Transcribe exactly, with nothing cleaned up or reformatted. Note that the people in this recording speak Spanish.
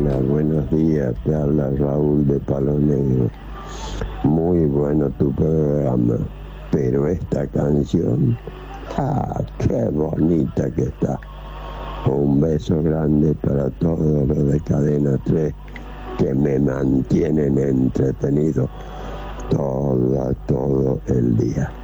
Hola, buenos días, te habla Raúl de Palo Negro. Muy bueno tu programa, pero esta canción, ¡ah, qué bonita que está! Un beso grande para todos los de Cadena tres que me mantienen entretenido todo, todo el día.